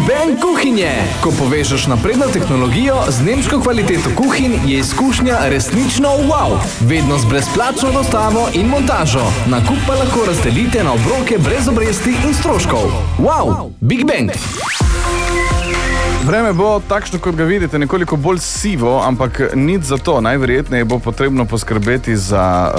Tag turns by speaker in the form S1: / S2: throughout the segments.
S1: Bang kuhinje! Ko povežeš napredno tehnologijo z nemško kvaliteto kuhinj, je izkušnja resnično wow! Vedno z brezplačno dostavo in montažo. Nakup pa lahko razdelite na obroke brez obresti in stroškov. Wow! Big Bang!
S2: Vreme bo takšno, kot ga vidite, nekoliko bolj sivo, ampak nič za to. Najverjetneje bo potrebno poskrbeti za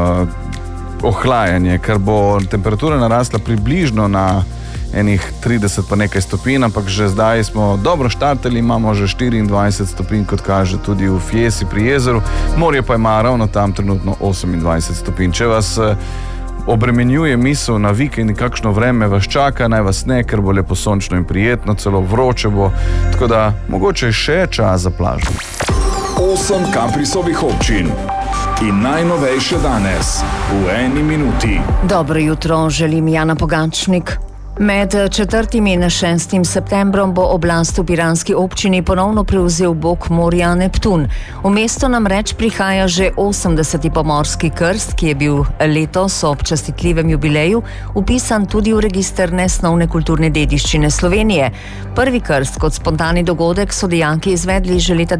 S2: ohlajanje, ker bo temperatura narasla približno na enih 30 pa nekaj stopinj, ampak že zdaj smo dobro štartali, imamo že 24 stopinj, kot kaže tudi v Fiesi pri jezeru. Morje pa ima ravno tam trenutno 28 stopinj. Če vas obremenjuje misel na vikend in kakšno vreme vas čaka, naj vas ne, ker bo lepo sončno in prijetno, celo vroče bo, tako da mogoče še čas za plažo.
S3: 8 Caprisovih občin in najnovejše danes v 1 minuti.
S4: Dobro jutro, želim Jana Pogačnik. Med 4. in 6. septembrom bo oblast v piranski občini ponovno prevzel bog morja Neptun. V mesto namreč prihaja že 80. pomorski krst, ki je bil letos ob častitljivem jubileju vpisan tudi v register nesnovne kulturne dediščine Slovenije. Prvi krst kot spontani dogodek so dijaki izvedli že leta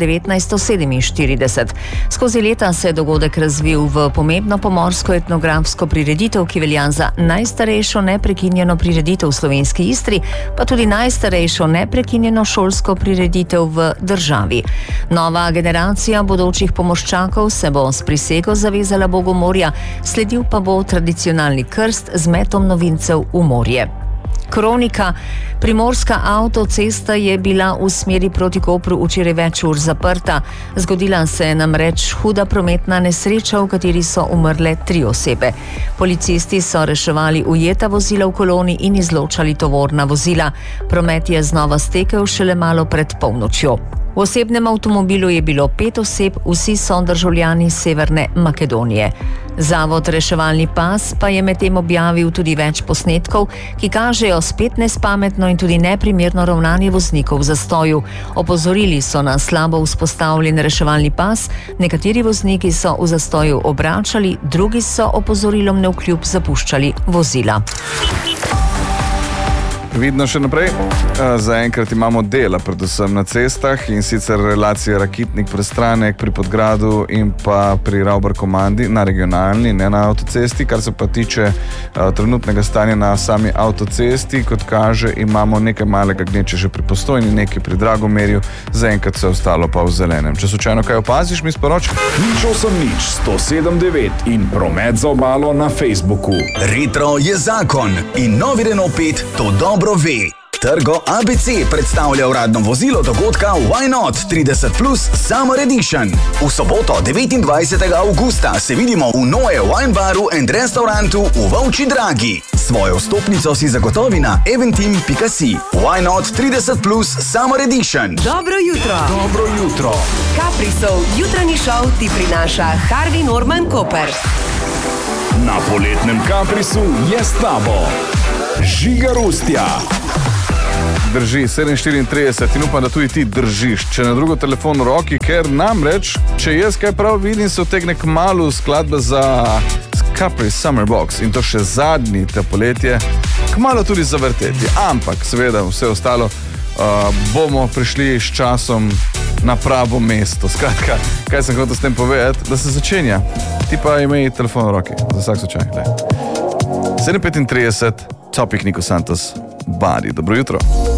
S4: 1947. Skozi leta se je dogodek razvil v pomembno pomorsko etnografsko prireditev, ki velja za najstarejšo neprekinjeno prireditev v slovenski Istri, pa tudi najstarejšo neprekinjeno šolsko prireditev v državi. Nova generacija bodočih pomorščakov se bo s prisego zavezala bogu morja, sledil pa bo tradicionalni krst z metom novincev v morje. Kronika. Primorska avtocesta je bila v smeri proti Kopru včeraj več ur zaprta. Zgodila se je namreč huda prometna nesreča, v kateri so umrle 3 osebe. Policisti so reševali ujeta vozila v koloni in izločali tovorna vozila. Promet je znova stekel šele malo pred polnočjo. V osebnem avtomobilu je bilo 5 oseb, vsi so državljani Severne Makedonije. Zavod Reševalni pas pa je medtem objavil tudi več posnetkov, ki kažejo spet nespametno in tudi neprimerno ravnanje voznikov v zastoju. Opozorili so na slabo vzpostavljen reševalni pas, nekateri vozniki so v zastoju obračali, drugi so opozorilom navkljub zapuščali vozila.
S2: Vidno še naprej. Zaenkrat imamo dela, predvsem na cestah, in sicer relacije Rakitnik-Prestranek pri Podgradu in pa pri Ravbar-Komandi na regionalni, ne na avtocesti. Kar se pa tiče trenutnega stanja na sami avtocesti, kot kaže, imamo nekaj malega gneče že pri Postojni, nekaj pri Dragomerju, zaenkrat se ostalo pa v zelenem. Če slučajno kaj opaziš, mi sporoči.
S3: 080 107 9 in promet za obalo na Facebooku.
S5: Retro je zakon in novi Renault 5 to dobro ve. Trgo ABC predstavlja uradno vozilo dogodka Why Not 30 Plus Summer Edition. V soboto 29. augusta se vidimo v Noe Wine Baru and Restaurantu v Volčji Dragi. Svojo vstopnico si zagotovi na eventim.si. Why Not 30 Plus Summer Edition.
S6: Dobro jutro.
S3: Dobro jutro.
S6: Caprisov jutranji šov ti prinaša Harvey Norman Koper.
S3: Na poletnem Caprisu je s tabo Žiga Rustja.
S2: Drži, 7:34 in upam, da tudi ti držiš. Če na drugo telefon v roki, ker namreč, če jaz kaj prav vidim, se vtegne kmalu skladba za Capri Summer Box in to še zadnji te poletje, kmalu tudi zavrteti. Ampak seveda vse ostalo bomo prišli s časom na pravo mesto. Skratka, kaj sem hotel s tem povedati? Da se začenja. Ti pa imej telefon v roki, za vsak slučaj. 7:35, Topic Niko Santos, Bari. Dobro jutro.